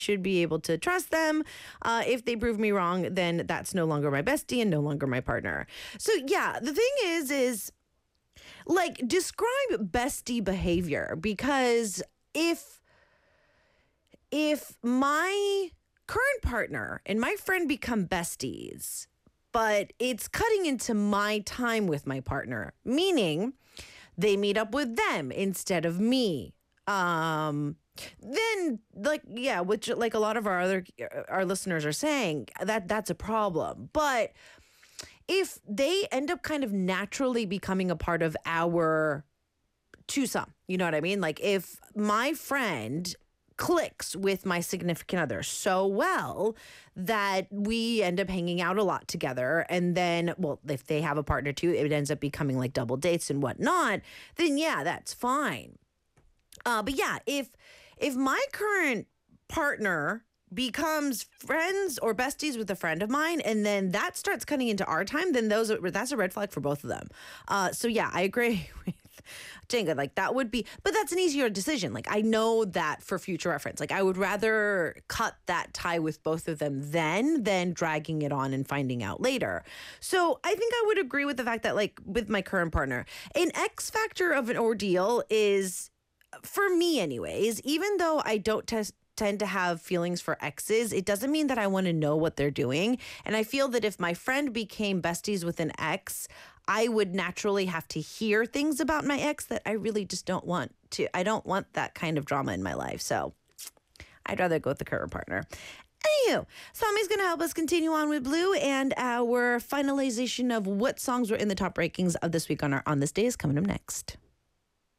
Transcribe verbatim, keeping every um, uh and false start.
should be able to trust them. Uh, if they prove me wrong, then that's no longer my bestie and no longer my partner. So yeah, the thing is, is like describe bestie behavior, because if if my current partner and my friend become besties, but it's cutting into my time with my partner, meaning they meet up with them instead of me. Um, then like, yeah, which like a lot of our other, our listeners are saying, that that's a problem. But if they end up kind of naturally becoming a part of our twosome, you know what I mean? Like if my friend clicks with my significant other so well that we end up hanging out a lot together, and then, well, if they have a partner too, it ends up becoming like double dates and whatnot, then yeah, that's fine. Uh, but yeah, if if my current partner becomes friends or besties with a friend of mine, and then that starts cutting into our time, then those are, that's a red flag for both of them. Uh, so yeah, I agree with Jenga. Like that would be, but that's an easier decision. Like I know that for future reference, like I would rather cut that tie with both of them then than dragging it on and finding out later. So I think I would agree with the fact that like with my current partner, an X factor of an ordeal is, for me anyways, even though I don't test tend to have feelings for exes, it doesn't mean that I want to know what they're doing. And I feel that if my friend became besties with an ex, I would naturally have to hear things about my ex that I really just don't want to. I don't want that kind of drama in my life. So I'd rather go with the current partner. Anywho, Sami's going to help us continue on with Blue, and our finalization of what songs were in the top rankings of this week on our On This Day is coming up next.